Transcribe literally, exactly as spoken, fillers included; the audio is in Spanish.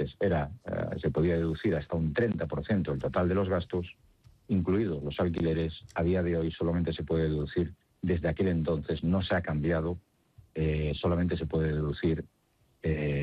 entonces era eh, se podía deducir hasta un treinta por ciento del total de los gastos, incluidos los alquileres. A día de hoy solamente se puede deducir, desde aquel entonces no se ha cambiado, eh, solamente se puede deducir eh,